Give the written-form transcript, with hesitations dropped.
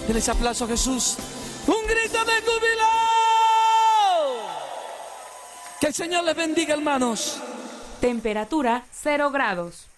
Denle ese aplauso a Jesús. ¡Un grito de júbilo! Que el Señor les bendiga, hermanos. Temperatura 0 grados.